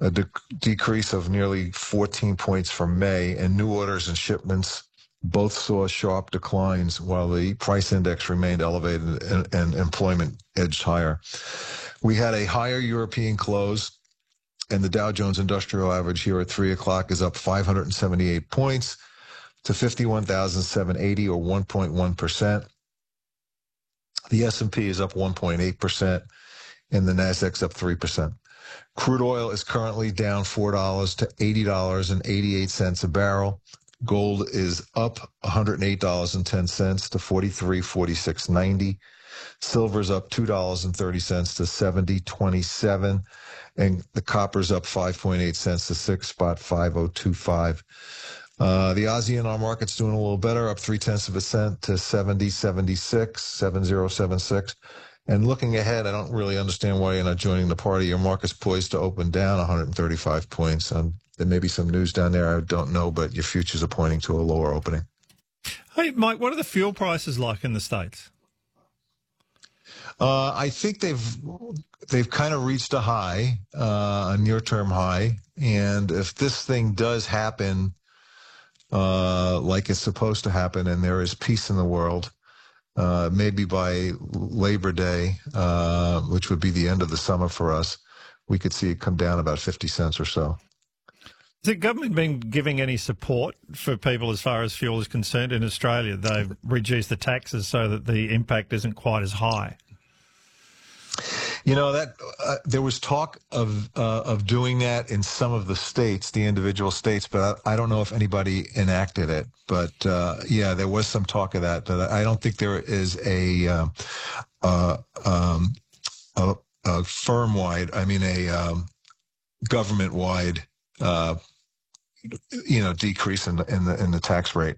a decrease of nearly 14 points from May, and new orders and shipments both saw sharp declines while the price index remained elevated and employment edged higher. We had a higher European close, and the Dow Jones Industrial Average here at 3 o'clock is up 578 points to 51,780 or 1.1%. The S&P is up 1.8%, and the Nasdaq's up 3%. Crude oil is currently down $4 to $80.88 a barrel. Gold is up $108.10 to $43.4690. Silver's up $2.30 to $70.27, and the copper's up 5.8 cents to 6.5025. The ASEAN market's doing a little better, up 0.3% to 70.76. And looking ahead, I don't really understand why you're not joining the party. Your market's poised to open down 135 points. There may be some news down there, I don't know, but your futures are pointing to a lower opening. Hey, Mike, what are the fuel prices like in the States? I think they've kind of reached a high, a near-term high. And if this thing does happen like it's supposed to happen and there is peace in the world, maybe by Labor Day, which would be the end of the summer for us, we could see it come down about 50 cents or so. Has the government been giving any support for people as far as fuel is concerned in Australia? They've reduced the taxes so that the impact isn't quite as high. You know, that there was talk of doing that in some of the states, the individual states, but I don't know if anybody enacted it. But yeah, there was some talk of that. But I don't think there is a firm-wide, a government-wide, decrease in the tax rate.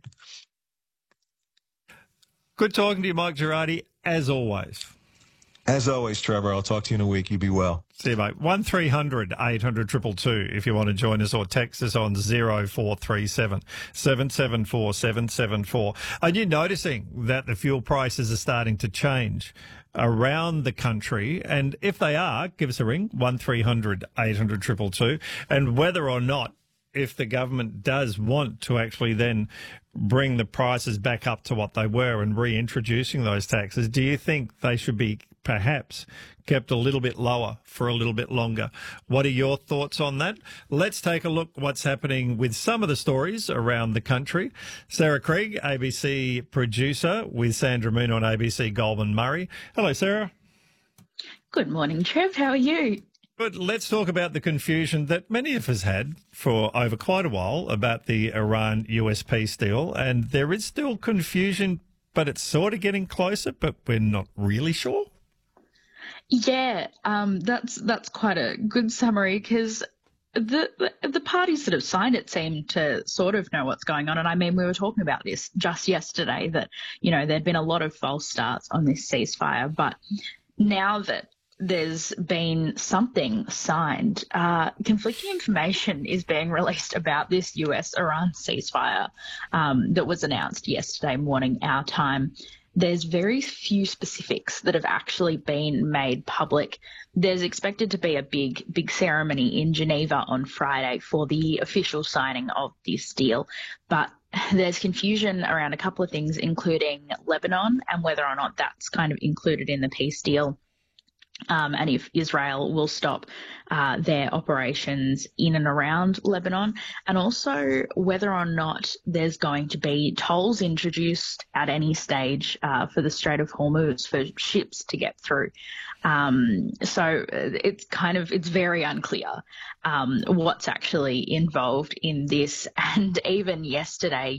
Good talking to you, Mike Girardi, as always. As always, Trevor, I'll talk to you in a week. You be well. See you, mate. 1300 800 222 if you want to join us, or text us on 0437 774 774. Are you noticing that the fuel prices are starting to change around the country? And if they are, give us a ring, 1300 800 222. And whether or not, if the government does want to actually then bring the prices back up to what they were and reintroducing those taxes, do you think they should be perhaps kept a little bit lower for a little bit longer? What are your thoughts on that? Let's take a look what's happening with some of the stories around the country. Sarah Krieg, ABC producer, with Sandra Moon on ABC Goldman Murray. Hello, Sarah. Good morning, Trev. How are you? But let's talk about the confusion that many of us had for over quite a while about the Iran-US peace deal. And there is still confusion, but it's sort of getting closer, but we're not really sure. Yeah, that's quite a good summary, because the parties that have signed it seem to sort of know what's going on. And I mean, we were talking about this just yesterday, that, there'd been a lot of false starts on this ceasefire. But now that there's been something signed, conflicting information is being released about this US-Iran ceasefire that was announced yesterday morning, our time. There's very few specifics that have actually been made public. There's expected to be a big ceremony in Geneva on Friday for the official signing of this deal. But there's confusion around a couple of things, including Lebanon and whether or not that's kind of included in the peace deal. And if Israel will stop their operations in and around Lebanon, and also whether or not there's going to be tolls introduced at any stage for the Strait of Hormuz for ships to get through. So it's very unclear what's actually involved in this. And even yesterday,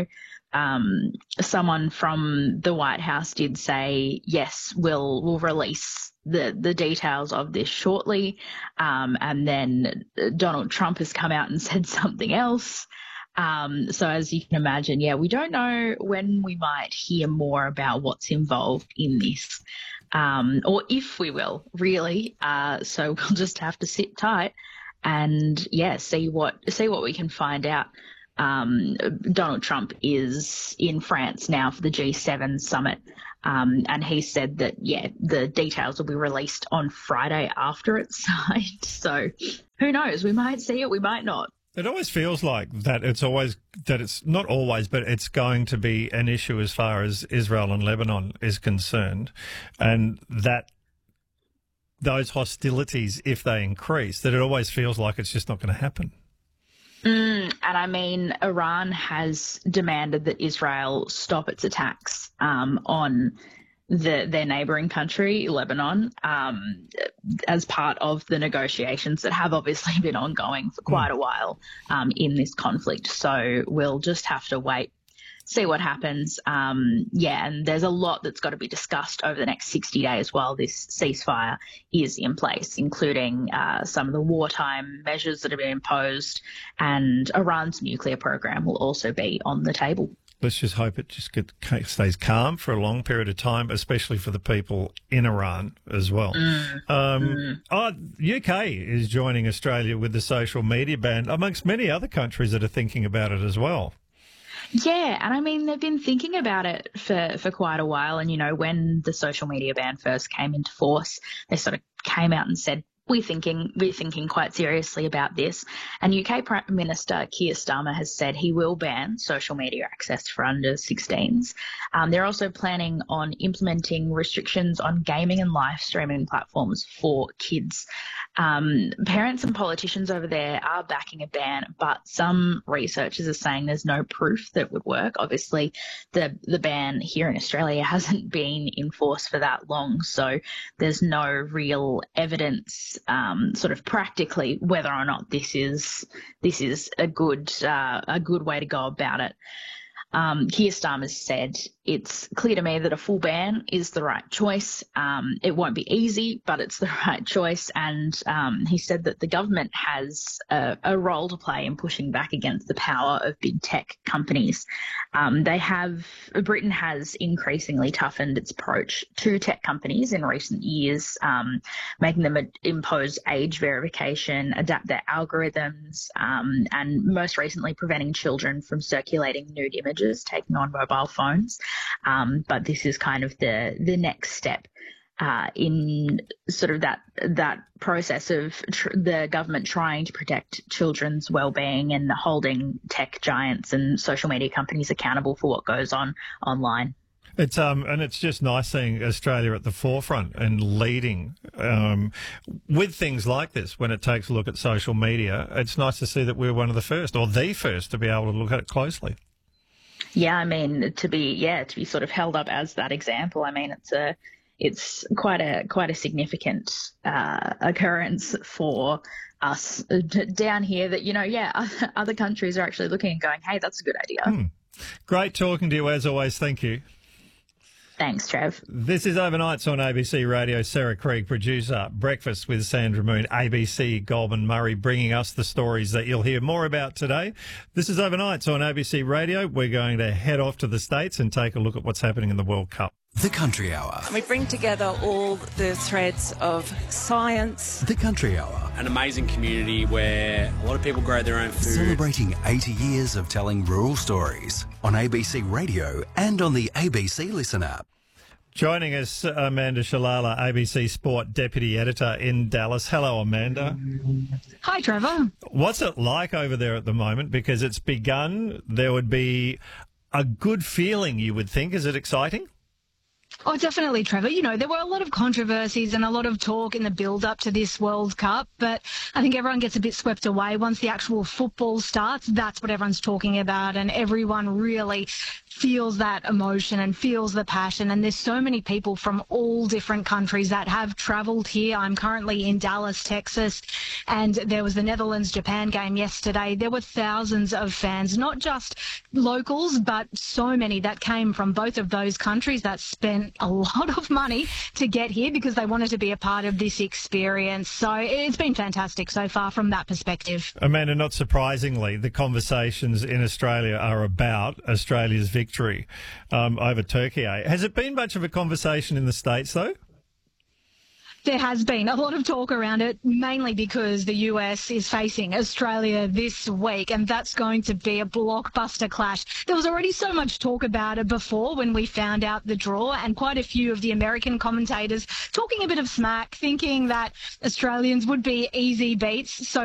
someone from the White House did say, yes, we'll release the details of this shortly. And then Donald Trump has come out and said something else. So as you can imagine, we don't know when we might hear more about what's involved in this, or if we will, really. So we'll just have to sit tight and, see what we can find out. Donald Trump is in France now for the G7 summit. And he said that, the details will be released on Friday after it's signed. So who knows? We might see it, we might not. It always feels like that it's not always, but it's going to be an issue as far as Israel and Lebanon is concerned, and that those hostilities, if they increase, that it always feels like it's just not going to happen. And I mean, Iran has demanded that Israel stop its attacks on their neighbouring country, Lebanon, as part of the negotiations that have obviously been ongoing for quite a while in this conflict. So we'll just have to wait, see what happens. And there's a lot that's got to be discussed over the next 60 days while this ceasefire is in place, including some of the wartime measures that have been imposed, and Iran's nuclear program will also be on the table. Let's just hope it just stays calm for a long period of time, especially for the people in Iran as well. UK is joining Australia with the social media ban, amongst many other countries that are thinking about it as well. Yeah, and I mean, they've been thinking about it for quite a while. And, you know, when the social media ban first came into force, they sort of came out and said, we're thinking quite seriously about this. And UK Prime Minister Keir Starmer has said he will ban social media access for under 16s. They're also planning on implementing restrictions on gaming and live streaming platforms for kids. Parents and politicians over there are backing a ban, but some researchers are saying there's no proof that would work. Obviously, the ban here in Australia hasn't been in force for that long, so there's no real evidence sort of practically whether or not this is a good way to go about it. Keir Starmer said, it's clear to me that a full ban is the right choice. It won't be easy, but it's the right choice. And he said that the government has a role to play in pushing back against the power of big tech companies. Britain has increasingly toughened its approach to tech companies in recent years, making them impose age verification, adapt their algorithms, and most recently preventing children from circulating nude images taken on mobile phones. But this is kind of the next step in sort of that process of the government trying to protect children's well-being and holding tech giants and social media companies accountable for what goes on online. It's and it's just nice seeing Australia at the forefront and leading with things like this. When it takes a look at social media, it's nice to see that we're one of the first, or the first, to be able to look at it closely. Yeah, I mean, to be sort of held up as that example. I mean, it's quite a significant occurrence for us down here. That, you know, other countries are actually looking and going, hey, that's a good idea. Great talking to you as always. Thank you. Thanks, Trev. This is Overnights on ABC Radio. Sarah Krieg, producer. Breakfast with Sandra Moon. ABC Goldman Murray bringing us the stories that you'll hear more about today. This is Overnights on ABC Radio. We're going to head off to the States and take a look at what's happening in the World Cup. The Country Hour. We bring together all the threads of science. The Country Hour. An amazing community where a lot of people grow their own food. Celebrating 80 years of telling rural stories on ABC Radio and on the ABC Listen app. Joining us, Amanda Shalala, ABC Sport Deputy Editor in Dallas. Hello, Amanda. Hi, Trevor. What's it like over there at the moment? Because it's begun. There would be a good feeling, you would think. Is it exciting? Oh, definitely, Trevor. You know, there were a lot of controversies and a lot of talk in the build-up to this World Cup, but I think everyone gets a bit swept away. Once the actual football starts, that's what everyone's talking about, and everyone really feels that emotion and feels the passion. And there's so many people from all different countries that have travelled here. I'm currently in Dallas, Texas, and there was the Netherlands-Japan game yesterday. There were thousands of fans, not just locals, but so many that came from both of those countries that spent a lot of money to get here because they wanted to be a part of this experience. So it's been fantastic so far from that perspective. Amanda, not surprisingly, the conversations in Australia are about Australia's victory over Turkey. Has it been much of a conversation in the States, though? There has been a lot of talk around it, mainly because the US is facing Australia this week, and that's going to be a blockbuster clash. There was already so much talk about it before when we found out the draw, and quite a few of the American commentators talking a bit of smack, thinking that Australians would be easy beats. So